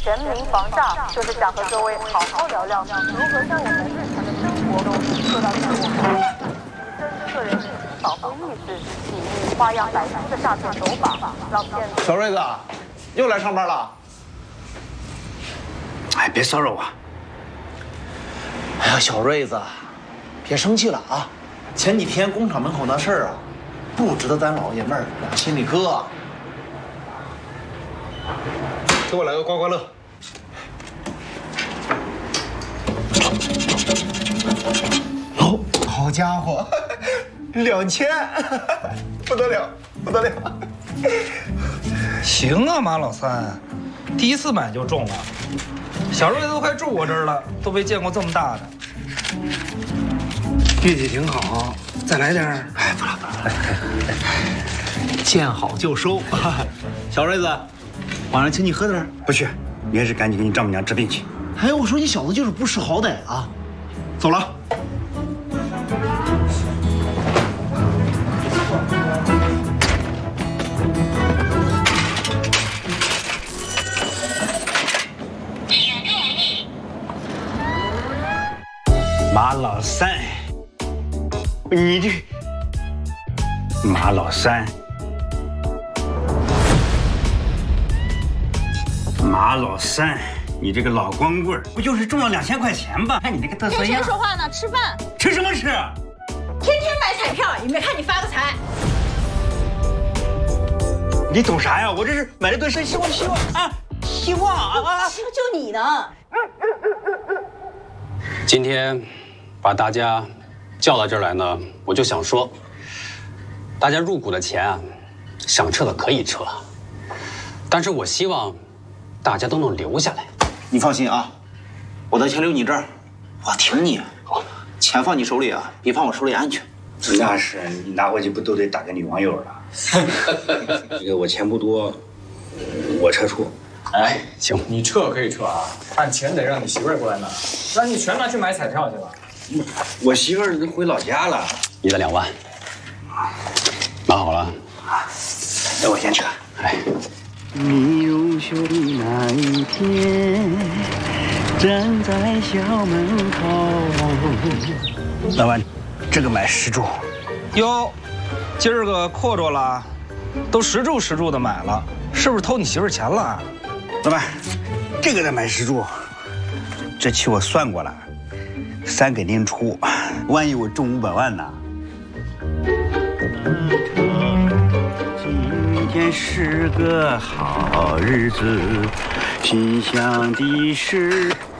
全民防诈就是想和各位好好聊聊如何在我们日常的生活中做到自我防范，提升个人信息保护意识，抵御花样百出的诈骗手法，让骗子。 小瑞子，又来上班了？ 哎，别骚扰我！ 哎呀，小瑞子，别生气了啊！前几天工厂门口那事儿啊，不值得咱老爷们儿往心里搁。 给我来个刮刮乐。 哦，好家伙，2000，不得了，不得了！ 行啊，马老三，第一次买就中了。小瑞都快住我这儿了，都没见过这么大的。 运气挺好，再来点儿。 哎，不了不了，见好就收。小瑞子，晚上请你喝点儿。 不去，你还是赶紧给你丈母娘治病去。 哎，我说你小子就是不识好歹啊！走了。 马老三，你这马老三，马老三，你这个老光棍，不就是中了2000块钱吧？看你那个嘚瑟样！ 跟谁说话呢？吃饭。 吃什么吃？ 天天买彩票，也没看你发个财。 你懂啥呀？我这是买了顿生希望啊，希望啊！ 就你呢？ 今天把大家叫到这儿来呢，我就想说，大家入股的钱啊，想撤的可以撤，但是我希望大家都能留下来。 你放心啊，我的钱留你这儿，我挺你。好，钱放你手里啊，比放我手里安全。 那是，你拿回去不都得打给女网友了？这个我钱不多，我撤出。 哎，行， 你撤可以撤啊，但钱得让你媳妇儿过来拿，让你全拿去买彩票去了。 我媳妇儿回老家了。 你的2万，拿好了。 那我先撤。 哎。 你入学的那一天，站在校门口。老板，这个买10注。 哟，今儿个阔着了，都10注10注的买了，是不是偷你媳妇儿钱了？ 老板，这个再买10注，这期我算过了，3给您出，万一我中500万呢？今天是个好日子，心想的事。